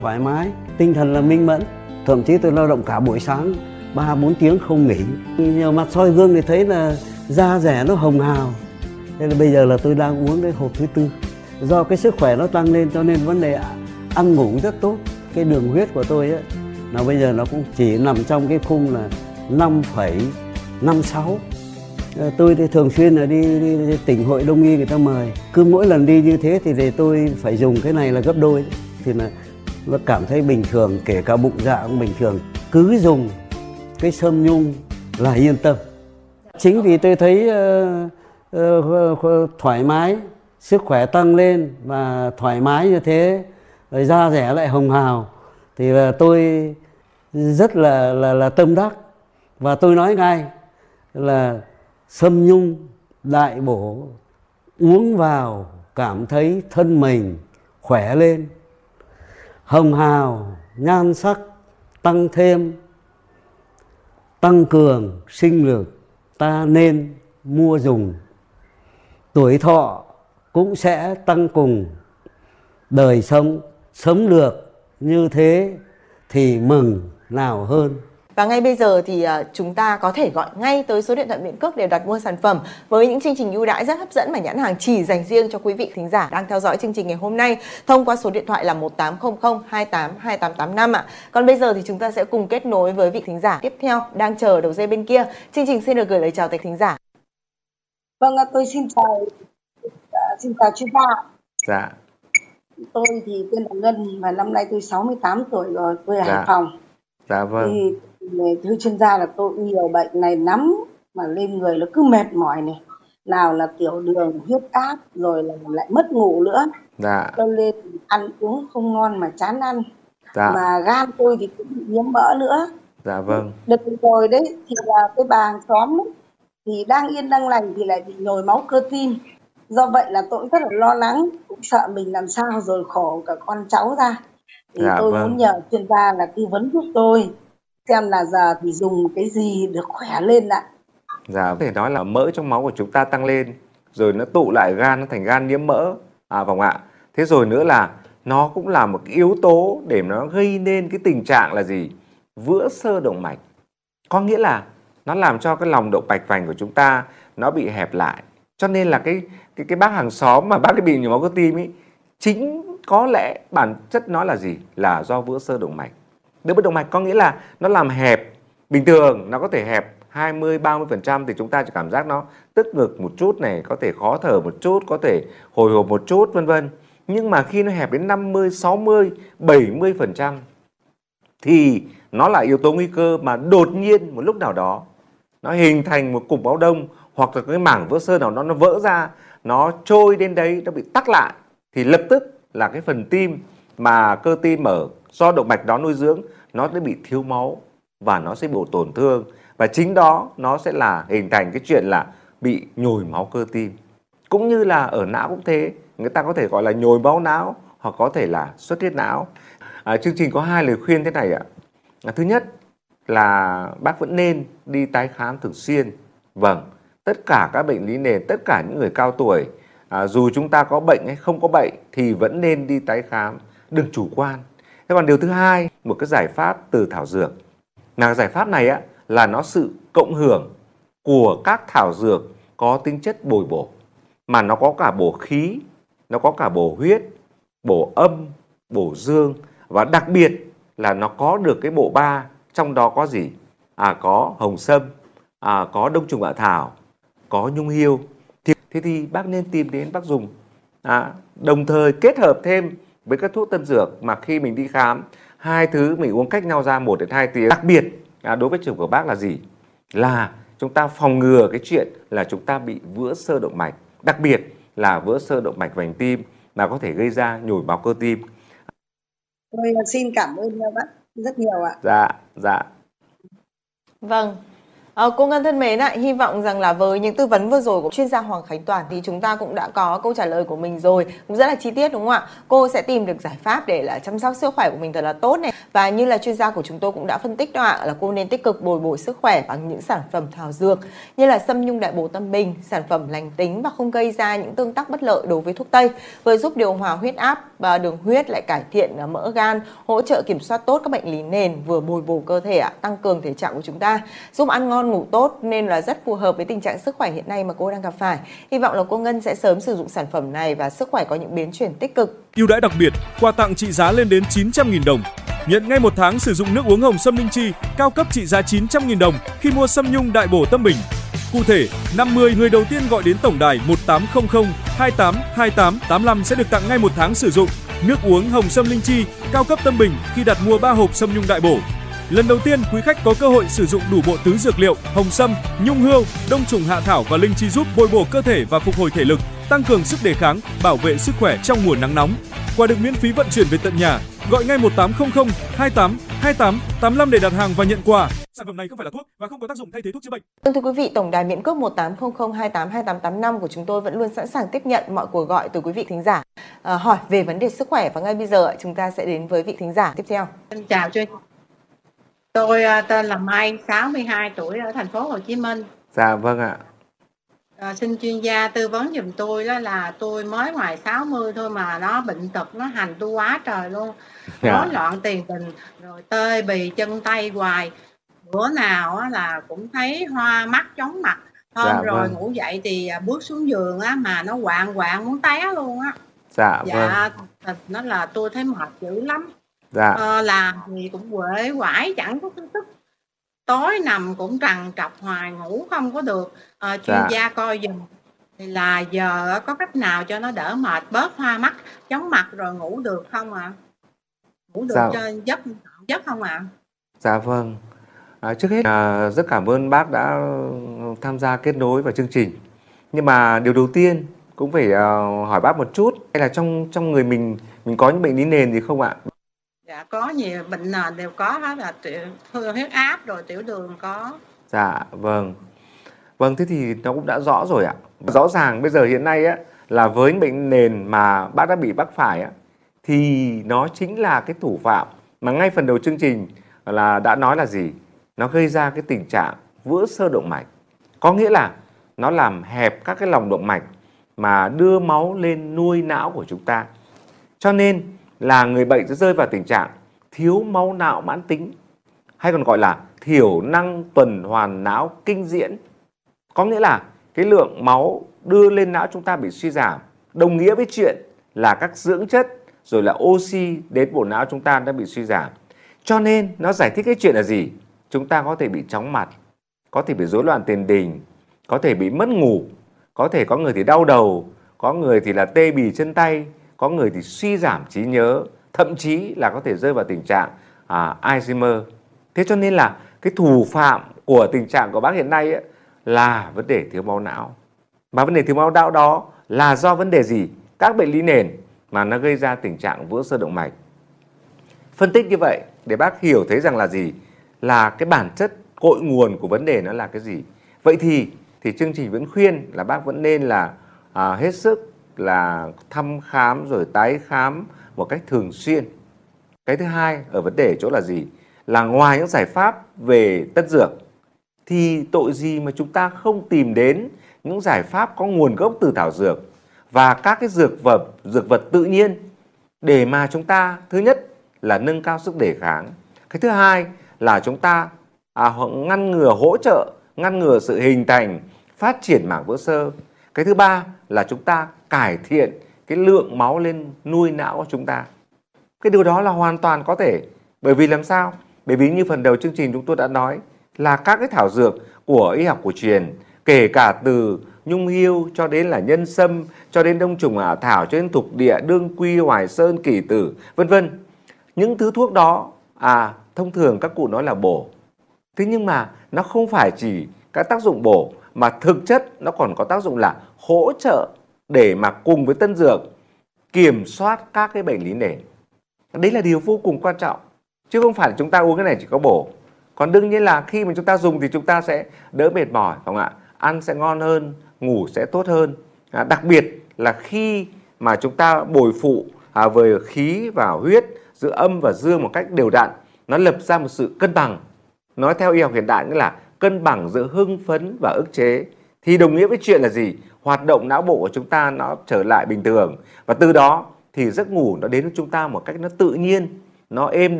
thoải mái, tinh thần là minh mẫn. Thậm chí tôi lao động cả buổi sáng 3-4 tiếng không nghỉ. Nhiều mặt soi gương thì thấy là da rẻ nó hồng hào. Thế là bây giờ là tôi đang uống đến hộp thứ 4. Do cái sức khỏe nó tăng lên cho nên vấn đề ăn ngủ rất tốt. Cái đường huyết của tôi ấy, là bây giờ nó cũng chỉ nằm trong cái khung là 5,56. Tôi thì thường xuyên là đi tỉnh hội đông y người ta mời. Cứ mỗi lần đi như thế thì tôi phải dùng cái này là gấp đôi. Thì là nó cảm thấy bình thường, kể cả bụng dạ cũng bình thường. Cứ dùng cái Sâm Nhung là yên tâm. Chính vì tôi thấy thoải mái, sức khỏe tăng lên và thoải mái như thế, rồi da dẻ lại hồng hào, thì là tôi rất là tâm đắc. Và tôi nói ngay là Sâm Nhung đại bổ, uống vào cảm thấy thân mình khỏe lên, hồng hào, nhan sắc tăng thêm, tăng cường sinh lực. Ta nên mua dùng, tuổi thọ cũng sẽ tăng cùng, đời sống sống được như thế thì mừng nào hơn. Và ngay bây giờ thì chúng ta có thể gọi ngay tới số điện thoại miễn cước để đặt mua sản phẩm với những chương trình ưu đãi rất hấp dẫn mà nhãn hàng chỉ dành riêng cho quý vị thính giả đang theo dõi chương trình ngày hôm nay thông qua số điện thoại là 1800 28 2885 ạ. Còn bây giờ thì chúng ta sẽ cùng kết nối với vị thính giả tiếp theo đang chờ đầu dây bên kia. Chương trình xin được gửi lời chào tới thính giả. Vâng, tôi xin chào chuyên gia. Dạ. Tôi thì tên là Ngân và năm nay tôi 68 tuổi rồi, quê ở Hải Phòng. Dạ vâng. Thì thưa chuyên gia là tôi nhiều bệnh này lắm mà lên người nó cứ mệt mỏi này. Nào là tiểu đường, huyết áp rồi là lại mất ngủ nữa. Dạ. Cho nên ăn uống không ngon mà chán ăn. Dạ. Mà gan tôi thì cũng bị nhiễm mỡ nữa. Dạ vâng. Đợt rồi đấy thì là cái bà hàng xóm ấy, thì đang yên đang lành thì lại bị nhồi máu cơ tim. Do vậy là tôi cũng rất là lo lắng, cũng sợ mình làm sao rồi khổ cả con cháu ra. Thì tôi muốn nhờ chuyên gia là tư vấn giúp tôi xem là giờ thì dùng cái gì được khỏe lên ạ. Dạ, có thể nói là mỡ trong máu của chúng ta tăng lên, rồi nó tụ lại gan, nó thành gan nhiễm mỡ, vâng ạ. Thế rồi nữa là nó cũng là một cái yếu tố để nó gây nên cái tình trạng là gì? Vữa xơ động mạch. Có nghĩa là nó làm cho cái lòng động mạch vành của chúng ta nó bị hẹp lại. Cho nên là cái bác hàng xóm mà bác ấy bị nhồi máu cơ tim ấy, chính có lẽ bản chất nó là gì? Là do vữa xơ động mạch. Vữa động mạch có nghĩa là nó làm hẹp. Bình thường nó có thể hẹp 20-30% thì chúng ta chỉ cảm giác nó tức ngực một chút này, có thể khó thở một chút, có thể hồi hộp một chút vân vân. Nhưng mà khi nó hẹp đến 50-60-70% thì nó là yếu tố nguy cơ mà đột nhiên một lúc nào đó nó hình thành một cục máu đông, hoặc là cái mảng vữa xơ nào đó nó vỡ ra, nó trôi đến đấy, nó bị tắc lại, thì lập tức là cái phần tim mà cơ tim ở do động mạch đó nuôi dưỡng nó sẽ bị thiếu máu và nó sẽ bị tổn thương, và chính đó nó sẽ là hình thành cái chuyện là bị nhồi máu cơ tim. Cũng như là ở não cũng thế, người ta có thể gọi là nhồi máu não hoặc có thể là xuất huyết não. Chương trình có 2 lời khuyên thế này ạ. Thứ nhất là bác vẫn nên đi tái khám thường xuyên. Vâng, tất cả các bệnh lý nền, tất cả những người cao tuổi, dù chúng ta có bệnh hay không có bệnh thì vẫn nên đi tái khám, đừng chủ quan. Thế còn điều thứ hai, một cái giải pháp từ thảo dược. Là giải pháp này á, là nó sự cộng hưởng của các thảo dược có tính chất bồi bổ, mà nó có cả bổ khí, nó có cả bổ huyết, bổ âm, bổ dương, và đặc biệt là nó có được cái bộ ba, trong đó có gì? Có hồng sâm, có đông trùng hạ thảo, có nhung hiêu. Thế thì bác nên tìm đến bác dùng. Đồng thời kết hợp thêm với các thuốc tân dược mà khi mình đi khám, 2 thứ mình uống cách nhau ra 1 đến 2 tiếng. Đặc biệt đối với trường của bác là gì? Là chúng ta phòng ngừa cái chuyện là chúng ta bị vữa xơ động mạch, đặc biệt là vữa xơ động mạch vành tim mà có thể gây ra nhồi máu cơ tim. Tôi xin cảm ơn bác rất nhiều ạ. Dạ. Vâng, Cô Ngân thân mến ạ, hy vọng rằng là với những tư vấn vừa rồi của chuyên gia Hoàng Khánh Toàn thì chúng ta cũng đã có câu trả lời của mình rồi, cũng rất là chi tiết đúng không ạ? Cô sẽ tìm được giải pháp để là chăm sóc sức khỏe của mình thật là tốt này. Và như là chuyên gia của chúng tôi cũng đã phân tích đó ạ, là cô nên tích cực bồi bổ sức khỏe bằng những sản phẩm thảo dược như là sâm nhung đại bổ tâm bình, sản phẩm lành tính và không gây ra những tương tác bất lợi đối với thuốc tây, vừa giúp điều hòa huyết áp và đường huyết, lại cải thiện mỡ gan, hỗ trợ kiểm soát tốt các bệnh lý nền, vừa bồi bổ cơ thể ạ, tăng cường thể trạng của chúng ta, giúp ăn ngon ngủ tốt, nên là rất phù hợp với tình trạng sức khỏe hiện nay mà cô đang gặp phải. Hy vọng là cô Ngân sẽ sớm sử dụng sản phẩm này và sức khỏe có những biến chuyển tích cực. Ưu đãi đặc biệt, quà tặng trị giá lên đến 900.000 đồng. Nhận ngay 1 tháng sử dụng nước uống hồng sâm linh chi cao cấp trị giá 900.000 đồng khi mua sâm nhung đại bổ tâm bình. Cụ thể, 50 người đầu tiên gọi đến tổng đài 1800 28 28 85 sẽ được tặng ngay 1 tháng sử dụng nước uống hồng sâm linh chi cao cấp tâm bình khi đặt mua 3 hộp sâm nhung đại bổ. Lần đầu tiên, quý khách có cơ hội sử dụng đủ bộ tứ dược liệu hồng sâm, nhung hươu, đông trùng hạ thảo và linh chi giúp bồi bổ cơ thể và phục hồi thể lực, tăng cường sức đề kháng, bảo vệ sức khỏe trong mùa nắng nóng. Quà được miễn phí vận chuyển về tận nhà. Gọi ngay 1800 28 28 85 để đặt hàng và nhận quà. Sản phẩm này không phải là thuốc và không có tác dụng thay thế thuốc chữa bệnh. Thưa quý vị, tổng đài miễn cước 1800 28 2885 của chúng tôi vẫn luôn sẵn sàng tiếp nhận mọi cuộc gọi từ quý vị thính giả hỏi về vấn đề sức khỏe, và ngay bây giờ chúng ta sẽ đến với vị thính giả tiếp theo. Xin chào chuyên. Tôi tên là Mai, 62 tuổi ở thành phố Hồ Chí Minh. Dạ vâng ạ. Xin chuyên gia tư vấn giùm tôi, đó là tôi mới ngoài 60 thôi mà nó bệnh tật nó hành tôi quá trời luôn. Rối loạn tiền đình, rồi tê bì chân tay hoài. Bữa nào là cũng thấy hoa mắt chóng mặt. Hôm rồi ngủ dậy thì bước xuống giường mà nó quạng muốn té luôn á. Dạ vâng. Nó là tôi thấy mệt dữ lắm. Dạ. Làm thì cũng quể quải chẳng có thức. Tối nằm cũng trằn trọc hoài, ngủ không có được. Chuyên gia coi giùm thì là giờ có cách nào cho nó đỡ mệt, bớt hoa mắt chóng mặt rồi ngủ được không ạ? Ngủ được cho giấc không ạ? Dạ vâng. Trước hết rất cảm ơn bác đã tham gia kết nối vào chương trình. Nhưng mà điều đầu tiên cũng phải hỏi bác một chút, hay là trong người mình có những bệnh lý nền gì không ạ? Dạ có, nhiều bệnh nền đều có hết, là huyết áp rồi tiểu đường có. Dạ vâng. Vâng, thế thì nó cũng đã rõ rồi ạ. Rõ ràng bây giờ hiện nay là với bệnh nền mà bác đã bị mắc phải thì nó chính là cái thủ phạm mà ngay phần đầu chương trình là đã nói là gì? Nó gây ra cái tình trạng vữa xơ động mạch. Có nghĩa là nó làm hẹp các cái lòng động mạch mà đưa máu lên nuôi não của chúng ta. Cho nên là người bệnh sẽ rơi vào tình trạng thiếu máu não mãn tính, hay còn gọi là thiểu năng tuần hoàn não kinh diễn. Có nghĩa là cái lượng máu đưa lên não chúng ta bị suy giảm, đồng nghĩa với chuyện là các dưỡng chất rồi là oxy đến bộ não chúng ta đã bị suy giảm. Cho nên nó giải thích cái chuyện là gì? Chúng ta có thể bị chóng mặt, có thể bị rối loạn tiền đình, có thể bị mất ngủ, có thể có người thì đau đầu, có người thì là tê bì chân tay, có người thì suy giảm trí nhớ, thậm chí là có thể rơi vào tình trạng Alzheimer. Thế cho nên là cái thủ phạm của tình trạng của bác hiện nay là vấn đề thiếu máu não. Và vấn đề thiếu máu não đó là do vấn đề gì? Các bệnh lý nền mà nó gây ra tình trạng vữa xơ động mạch. Phân tích như vậy để bác hiểu thấy rằng là gì? Là cái bản chất cội nguồn của vấn đề nó là cái gì? Vậy thì chương trình vẫn khuyên là bác vẫn nên là hết sức là thăm khám rồi tái khám một cách thường xuyên. Cái thứ hai ở vấn đề chỗ là gì? Là ngoài những giải pháp về tân dược thì tội gì mà chúng ta không tìm đến những giải pháp có nguồn gốc từ thảo dược và các cái dược vật tự nhiên để mà chúng ta thứ nhất là nâng cao sức đề kháng. Cái thứ hai là chúng ta ngăn ngừa, hỗ trợ ngăn ngừa sự hình thành phát triển mảng vữa xơ. Cái thứ ba là chúng ta cải thiện cái lượng máu lên nuôi não của chúng ta. Cái điều đó là hoàn toàn có thể. Bởi vì làm sao? Bởi vì như phần đầu chương trình chúng tôi đã nói là các cái thảo dược của y học cổ truyền, kể cả từ nhung hươu cho đến là nhân sâm, cho đến đông trùng hạ thảo, cho đến thục địa, đương quy, hoài sơn, kỳ tử, vân vân. Những thứ thuốc đó thông thường các cụ nói là bổ. Thế nhưng mà nó không phải chỉ các tác dụng bổ, mà thực chất nó còn có tác dụng là hỗ trợ để mà cùng với tân dược kiểm soát các cái bệnh lý nền. Đấy là điều vô cùng quan trọng. Chứ không phải là chúng ta uống cái này chỉ có bổ. Còn đương nhiên là khi mà chúng ta dùng thì chúng ta sẽ đỡ mệt mỏi, phải không ạ? Ăn sẽ ngon hơn, ngủ sẽ tốt hơn. Đặc biệt là khi mà chúng ta bồi phụ về khí và huyết giữa âm và dương một cách đều đặn, nó lập ra một sự cân bằng. Nói theo y học hiện đại nghĩa là cân bằng giữa hưng phấn và ức chế. Thì đồng nghĩa với chuyện là gì? Hoạt động não bộ của chúng ta nó trở lại bình thường. Và từ đó thì giấc ngủ nó đến với chúng ta một cách nó tự nhiên, nó êm